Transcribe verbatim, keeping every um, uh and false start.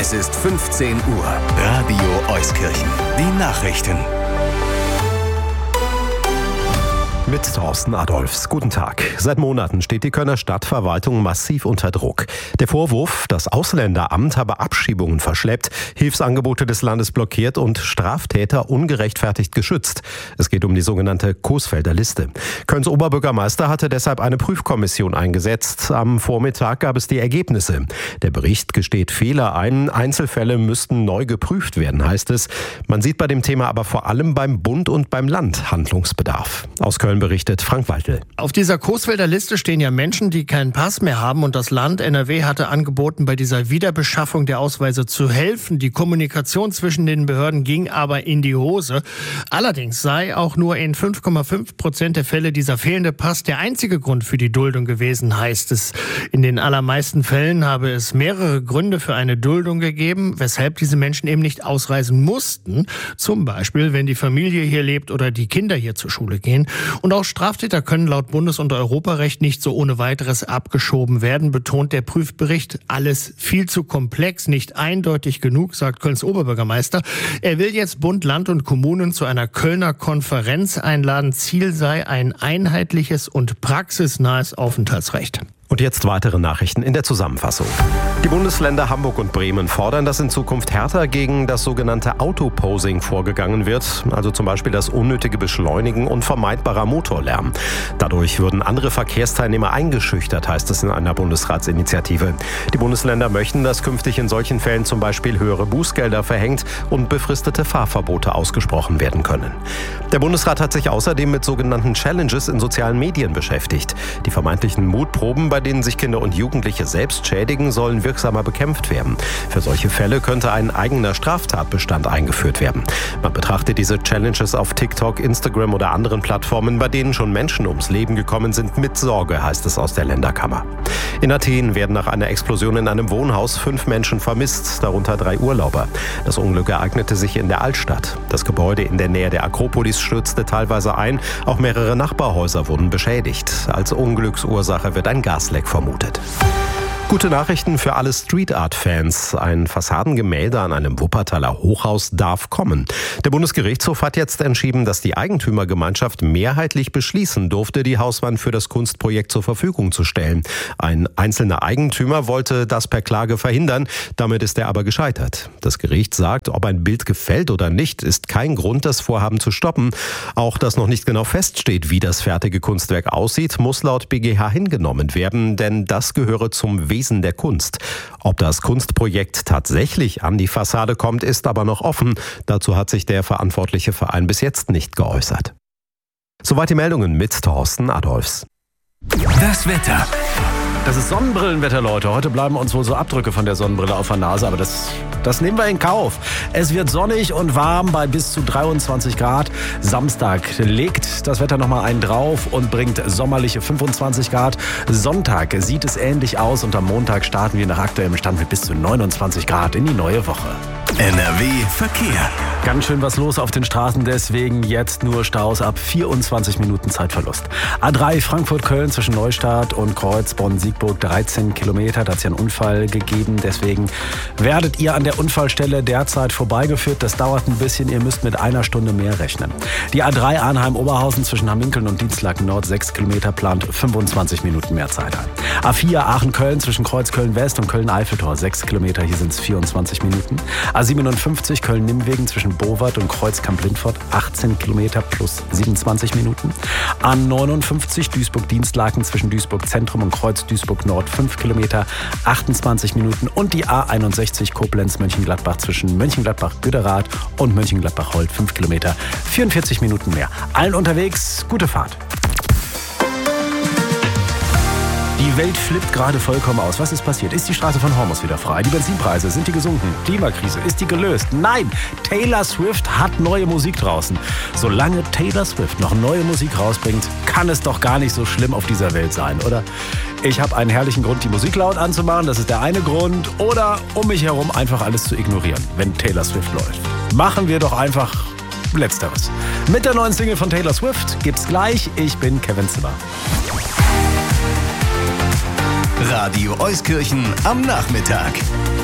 Es ist fünfzehn Uhr. Radio Euskirchen. Die Nachrichten. Mit Thorsten Adolphs. Guten Tag. Seit Monaten steht die Kölner Stadtverwaltung massiv unter Druck. Der Vorwurf, das Ausländeramt habe Abschiebungen verschleppt, Hilfsangebote des Landes blockiert und Straftäter ungerechtfertigt geschützt. Es geht um die sogenannte Coesfelder Liste. Kölns Oberbürgermeister hatte deshalb eine Prüfkommission eingesetzt. Am Vormittag gab es die Ergebnisse. Der Bericht gesteht Fehler ein. Einzelfälle müssten neu geprüft werden, heißt es. Man sieht bei dem Thema aber vor allem beim Bund und beim Land Handlungsbedarf. Aus Köln berichtet Frank Waltel. Auf dieser Coesfelder Liste stehen ja Menschen, die keinen Pass mehr haben, und das Land N R W hatte angeboten, bei dieser Wiederbeschaffung der Ausweise zu helfen. Die Kommunikation zwischen den Behörden ging aber in die Hose. Allerdings sei auch nur in fünf Komma fünf Prozent der Fälle dieser fehlende Pass der einzige Grund für die Duldung gewesen, heißt es. In den allermeisten Fällen habe es mehrere Gründe für eine Duldung gegeben, weshalb diese Menschen eben nicht ausreisen mussten. Zum Beispiel, wenn die Familie hier lebt oder die Kinder hier zur Schule gehen. Und auch Straftäter können laut Bundes- und Europarecht nicht so ohne weiteres abgeschoben werden, betont der Prüfbericht. Alles viel zu komplex, nicht eindeutig genug, sagt Kölns Oberbürgermeister. Er will jetzt Bund, Land und Kommunen zu einer Kölner Konferenz einladen. Ziel sei ein einheitliches und praxisnahes Aufenthaltsrecht. Und jetzt weitere Nachrichten in der Zusammenfassung. Die Bundesländer Hamburg und Bremen fordern, dass in Zukunft härter gegen das sogenannte Autoposing vorgegangen wird, also zum Beispiel das unnötige Beschleunigen und vermeidbarer Motorlärm. Dadurch würden andere Verkehrsteilnehmer eingeschüchtert, heißt es in einer Bundesratsinitiative. Die Bundesländer möchten, dass künftig in solchen Fällen zum Beispiel höhere Bußgelder verhängt und befristete Fahrverbote ausgesprochen werden können. Der Bundesrat hat sich außerdem mit sogenannten Challenges in sozialen Medien beschäftigt. Die vermeintlichen Mutproben, bei denen sich Kinder und Jugendliche selbst schädigen, sollen wirksamer bekämpft werden. Für solche Fälle könnte ein eigener Straftatbestand eingeführt werden. Man betrachtet diese Challenges auf TikTok, Instagram oder anderen Plattformen, bei denen schon Menschen ums Leben gekommen sind, mit Sorge, heißt es aus der Länderkammer. In Athen werden nach einer Explosion in einem Wohnhaus fünf Menschen vermisst, darunter drei Urlauber. Das Unglück ereignete sich in der Altstadt. Das Gebäude in der Nähe der Akropolis stürzte teilweise ein. Auch mehrere Nachbarhäuser wurden beschädigt. Als Unglücksursache wird ein Gasleck vermutet. Gute Nachrichten für alle Street Art Fans. Ein Fassadengemälde an einem Wuppertaler Hochhaus darf kommen. Der Bundesgerichtshof hat jetzt entschieden, dass die Eigentümergemeinschaft mehrheitlich beschließen durfte, die Hauswand für das Kunstprojekt zur Verfügung zu stellen. Ein einzelner Eigentümer wollte das per Klage verhindern. Damit ist er aber gescheitert. Das Gericht sagt, ob ein Bild gefällt oder nicht, ist kein Grund, das Vorhaben zu stoppen. Auch dass noch nicht genau feststeht, wie das fertige Kunstwerk aussieht, muss laut B G H hingenommen werden, denn das gehöre zum Wesen der Kunst. Ob das Kunstprojekt tatsächlich an die Fassade kommt, ist aber noch offen. Dazu hat sich der verantwortliche Verein bis jetzt nicht geäußert. Soweit die Meldungen mit Thorsten Adolphs. Das Wetter. Das ist Sonnenbrillenwetter, Leute. Heute bleiben uns wohl so Abdrücke von der Sonnenbrille auf der Nase, aber das, das nehmen wir in Kauf. Es wird sonnig und warm bei bis zu dreiundzwanzig Grad. Samstag legt das Wetter nochmal einen drauf und bringt sommerliche fünfundzwanzig Grad. Sonntag sieht es ähnlich aus und am Montag starten wir nach aktuellem Stand mit bis zu neunundzwanzig Grad in die neue Woche. N R W Verkehr. Ganz schön was los auf den Straßen, deswegen jetzt nur Staus ab vierundzwanzig Minuten Zeitverlust. A drei Frankfurt-Köln zwischen Neustadt und Kreuz Bonn-Siegburg dreizehn Kilometer. Da hat es ja einen Unfall gegeben, deswegen werdet ihr an der Unfallstelle derzeit vorbeigeführt. Das dauert ein bisschen, ihr müsst mit einer Stunde mehr rechnen. Die A drei Arnheim-Oberhausen zwischen Hamminkeln und Dienstlaken Nord sechs Kilometer plant fünfundzwanzig Minuten mehr Zeit ein. A vier Aachen-Köln zwischen Kreuz Köln-West und Köln-Eiffeltor sechs Kilometer, hier sind es vierundzwanzig Minuten. A siebenundfünfzig Köln-Nimmwegen zwischen Bowart und Kreuzkamp-Lindfort achtzehn Kilometer plus siebenundzwanzig Minuten. A neunundfünfzig Duisburg-Dienstlaken zwischen Duisburg Zentrum und Kreuz Duisburg Nord fünf Kilometer, achtundzwanzig Minuten. Und die A einundsechzig Koblenz-Mönchengladbach zwischen Mönchengladbach-Güderath und Mönchengladbach-Holt fünf Kilometer, vierundvierzig Minuten mehr. Allen unterwegs, gute Fahrt. Die Welt flippt gerade vollkommen aus. Was ist passiert? Ist die Straße von Hormuz wieder frei? Die Benzinpreise, sind die gesunken? Klimakrise, ist die gelöst? Nein! Taylor Swift hat neue Musik draußen. Solange Taylor Swift noch neue Musik rausbringt, kann es doch gar nicht so schlimm auf dieser Welt sein, oder? Ich habe einen herrlichen Grund, die Musik laut anzumachen, das ist der eine Grund. Oder um mich herum einfach alles zu ignorieren, wenn Taylor Swift läuft. Machen wir doch einfach Letzteres. Mit der neuen Single von Taylor Swift gibt's gleich. Ich bin Kevin Zimmer. Radio Euskirchen am Nachmittag.